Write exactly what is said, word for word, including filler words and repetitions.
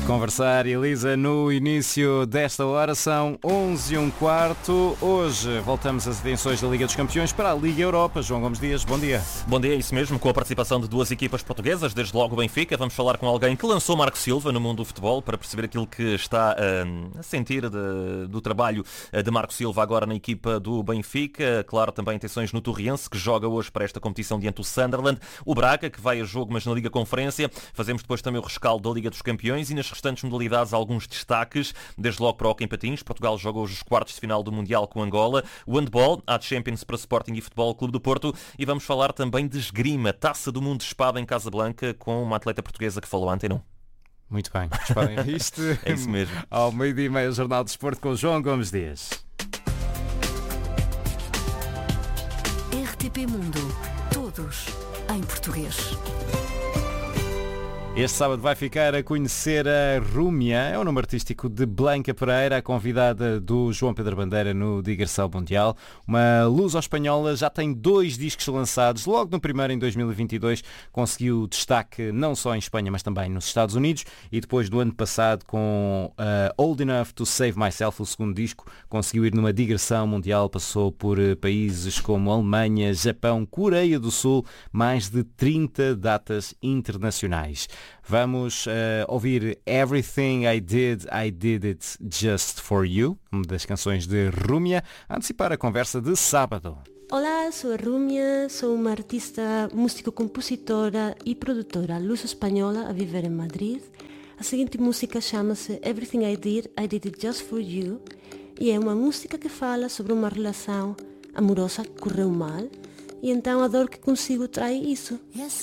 Conversar, Elisa, no início desta hora são onze e um quarto. Hoje voltamos às edições da Liga dos Campeões para a Liga Europa. João Gomes Dias, bom dia. Bom dia, é isso mesmo, com a participação de duas equipas portuguesas, desde logo o Benfica. Vamos falar com alguém que lançou Marco Silva no mundo do futebol para perceber aquilo que está uh, a sentir de, do trabalho de Marco Silva agora na equipa do Benfica. Claro, também intenções no Torriense, que joga hoje para esta competição diante do Sunderland. O Braga, que vai a jogo, mas na Liga Conferência. Fazemos depois também o rescaldo da Liga dos Campeões e nas restantes modalidades alguns destaques, desde logo para o Hóquei em Patins. Portugal joga hoje os quartos de final do Mundial com Angola. O handball, há Champions para Sporting e Futebol Clube do Porto. E vamos falar também de esgrima, Taça do Mundo de Espada em Casablanca, com uma atleta portuguesa que falou ontem, não? Muito bem, espada em riste. É isso mesmo. Ao meio-dia e meio, o Jornal de Desporto com João Gomes Dias. R T P Mundo, todos em português. Este sábado vai ficar a conhecer a Rúmia, é o nome artístico de Blanca Pereira, a convidada do João Pedro Bandeira no Digressão Mundial. Uma luso-espanhola, já tem dois discos lançados, logo no primeiro em dois mil e vinte e dois conseguiu destaque não só em Espanha, mas também nos Estados Unidos, e depois do ano passado com uh, Old Enough to Save Myself, o segundo disco, conseguiu ir numa digressão mundial, passou por uh, países como Alemanha, Japão, Coreia do Sul, mais de trinta datas internacionais. Vamos uh, ouvir Everything I Did, I Did It Just For You, uma das canções de Rúmia, a antecipar a conversa de sábado. Olá, sou a Rúmia, sou uma artista, músico-compositora e produtora luso-espanhola a viver em Madrid. A seguinte música chama-se Everything I Did, I Did It Just For You e é uma música que fala sobre uma relação amorosa que correu mal e então a dor que consigo trai isso. Yes,